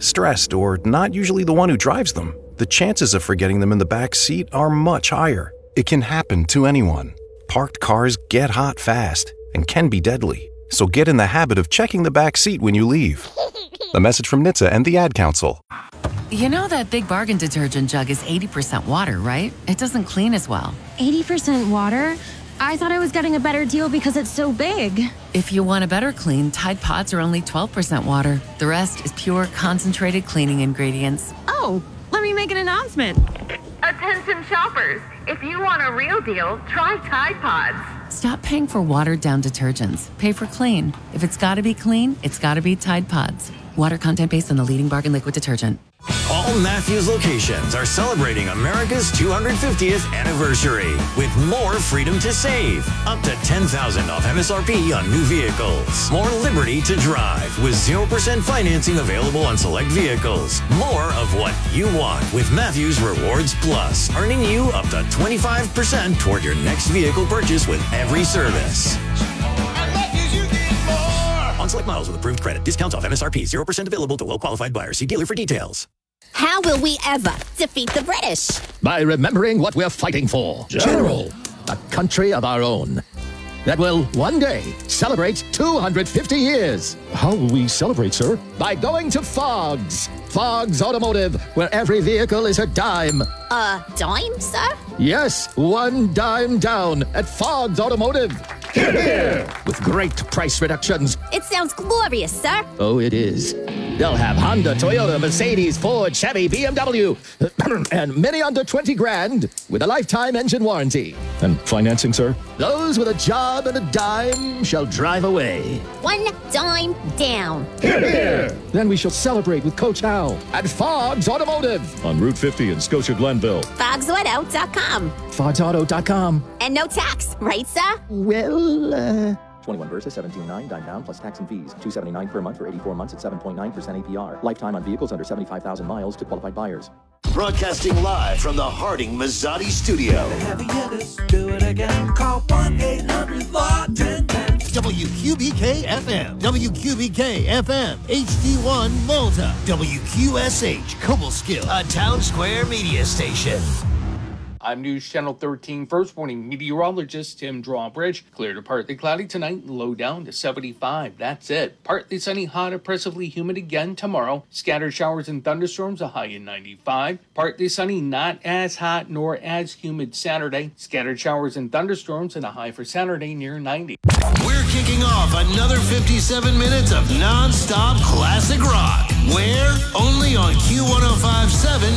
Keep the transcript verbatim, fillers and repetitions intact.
stressed, or not usually the one who drives them, the chances of forgetting them in the back seat are much higher. It can happen to anyone. Parked cars get hot fast and can be deadly. So get in the habit of checking the back seat when you leave. A message from N H T S A and the Ad Council. You know that Big Bargain detergent jug is eighty percent water, right? It doesn't clean as well. eighty percent water? I thought I was getting a better deal because it's so big. If you want a better clean, Tide Pods are only twelve percent water. The rest is pure, concentrated cleaning ingredients. Oh, let me make an announcement. Attention shoppers, if you want a real deal, try Tide Pods. Stop paying for watered-down detergents. Pay for clean. If it's gotta be clean, it's gotta be Tide Pods. Water content based on the leading bargain liquid detergent. All Matthews locations are celebrating America's two hundred fiftieth anniversary with more freedom to save. Up to ten thousand dollars off M S R P on new vehicles. More liberty to drive with zero percent financing available on select vehicles. More of what you want with Matthews Rewards Plus, earning you up to twenty-five percent toward your next vehicle purchase with every service. On select models with approved credit. Discounts off M S R P. zero percent available to well-qualified buyers. See dealer for details. How will we ever defeat the British? By remembering what we're fighting for. General. A country of our own. That will one day celebrate two hundred fifty years. How will we celebrate, sir? By going to Fogs. Fogs Automotive, where every vehicle is a dime. A dime, sir? Yes, one dime down at Fogs Automotive. Hear, hear. With great price reductions. It sounds glorious, sir. Oh, it is. They'll have Honda, Toyota, Mercedes, Ford, Chevy, B M W, and many under twenty grand with a lifetime engine warranty. And financing, sir? Those with a job and a dime shall drive away. One dime down. Hear, hear. Then we shall celebrate with Coach Hal at Fogs Automotive. On Route fifty in Scotia Glenville. Fogs Auto dot com. Fogs Auto dot com. And no tax, right, sir? Well, uh... twenty-one versus seventeen nine, dime down plus tax and fees. two seventy-nine per month for eighty-four months at seven point nine percent A P R. Lifetime on vehicles under seventy-five thousand miles to qualified buyers. Broadcasting live from the Harding Mazzotti studio. Do it again. Call one eight hundred L A W ten ten. W Q B K F M. W Q B K F M. H D one Malta. W Q S H Cobleskill. A Town Square media station. I'm News Channel thirteen First Warning meteorologist Tim Drawbridge. Clear to partly cloudy tonight, low down to seventy-five. That's it. Partly sunny, hot, oppressively humid again tomorrow. Scattered showers and thunderstorms, a high in ninety-five. Partly sunny, not as hot nor as humid Saturday. Scattered showers and thunderstorms and a high for Saturday near ninety. We're kicking off another fifty-seven minutes of non-stop classic rock. Where? Only on Q one oh five point seven